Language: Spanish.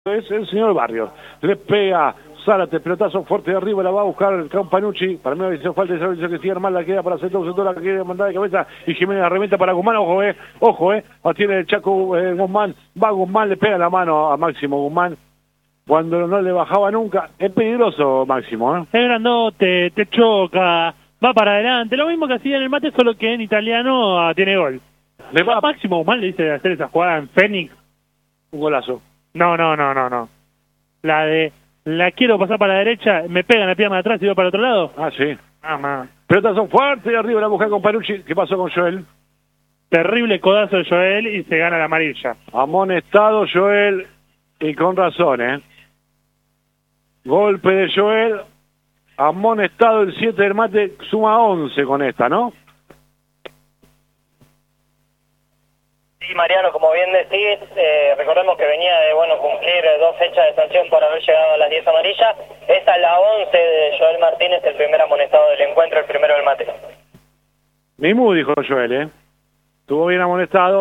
Es el señor Barrios. Le pega Zárate, pelotazo fuerte de arriba, la va a buscar el Campanucci. Para mí hizo falta de servicio que sigue mal, la queda para sector, la quiere mandar de cabeza. Y Jiménez la remeta para Guzmán. Ojo, tiene el Chaco Guzmán. Va Guzmán, le pega la mano a Máximo Guzmán. Cuando no le bajaba nunca. Es peligroso Máximo, Es grandote, te choca, va para adelante. Lo mismo que hacía en el mate, solo que en italiano tiene gol. Le va Máximo Guzmán le dice de hacer esa jugada en Fénix. un golazo. No. La quiero pasar para la derecha, me pega en la pierna de atrás y va para el otro lado. Ah, sí. Más. Pelotazo fuerte de arriba, la busca con Panucci. ¿Qué pasó con Joel? Terrible codazo de Joel y se gana la amarilla. Amonestado Joel, y con razón, Golpe de Joel, amonestado el 7 del mate, suma 11 con esta, ¿no? Sí, Mariano, como bien decís, recordemos que venía de cumplir 2 fechas de sanción por haber llegado a las 10 amarillas. Esta es la 11 de Joel Martínez, el primer amonestado del encuentro, el primero del mate. Mimú, dijo Joel, Estuvo bien amonestado.